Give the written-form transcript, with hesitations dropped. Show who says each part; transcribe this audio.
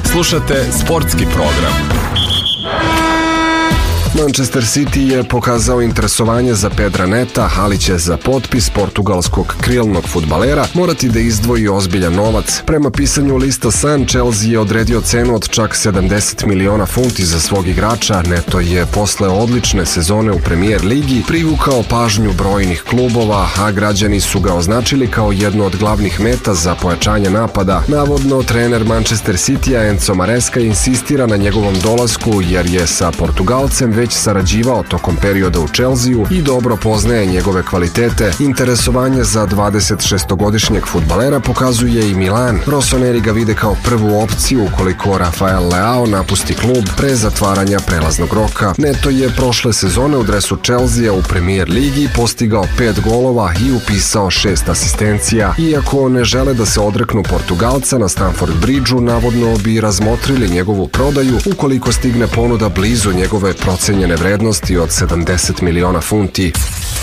Speaker 1: Slušate sportski program.
Speaker 2: Manchester City je pokazao interesovanje za Pedra Neta, ali će za potpis portugalskog krilnog fudbalera morati da izdvoji ozbiljan novac. Prema pisanju lista Sun, Chelsea je odredio cenu od čak 70 miliona funti za svog igrača. Neto je posle odlične sezone u Premier ligi privukao pažnju brojnih klubova, a građani su ga označili kao jednu od glavnih meta za pojačanje napada. Navodno, trener Manchester Citya Enzo Maresca insistira na njegovom dolasku jer je sa Portugalcem već sarađivao tokom perioda u Chelsea-u i dobro poznaje njegove kvalitete. Interesovanje za 26-godišnjeg fudbalera pokazuje i Milan. Rossoneri ga vide kao prvu opciju ukoliko Rafael Leao napusti klub pre zatvaranja prelaznog roka. Neto je prošle sezone u dresu Chelsea u Premier ligi postigao 5 golova i upisao 6 asistencija. Iako ne žele da se odreknu Portugalca na Stamford Bridge-u, navodno bi razmotrili njegovu prodaju ukoliko stigne ponuda blizu njegove procenjene vrednosti od 70 miliona funti.